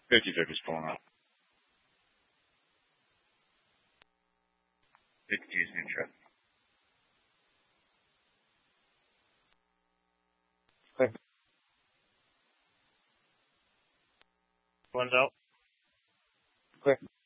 50-50's pulling up. 52 is new trip. Clear. One's out. Clear.